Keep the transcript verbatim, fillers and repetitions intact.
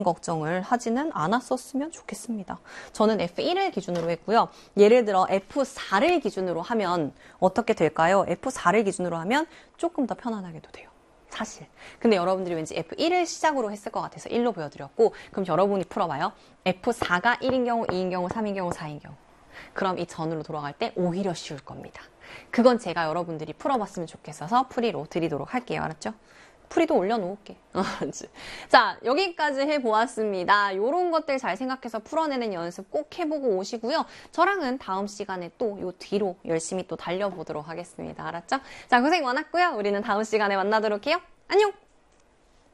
걱정을 하지는 않았었으면 좋겠습니다. 저는 에프 일을 기준으로 했고요. 예를 들어 에프 사를 기준으로 하면 어떻게 될까요? 에프 사를 기준으로 하면 조금 더 편안하게도 돼요. 사실. 근데 여러분들이 왠지 에프 일을 시작으로 했을 것 같아서 일로 보여드렸고, 그럼 여러분이 풀어봐요. 에프 사가 일인 경우, 이인 경우, 삼인 경우, 사인 경우. 그럼 이 전으로 돌아갈 때 오히려 쉬울 겁니다. 그건 제가 여러분들이 풀어봤으면 좋겠어서 풀이로 드리도록 할게요. 알았죠? 풀이도 올려놓을게. 자, 여기까지 해보았습니다. 요런 것들 잘 생각해서 풀어내는 연습 꼭 해보고 오시고요. 저랑은 다음 시간에 또 요 뒤로 열심히 또 달려보도록 하겠습니다. 알았죠? 자, 고생 많았고요. 우리는 다음 시간에 만나도록 해요. 안녕!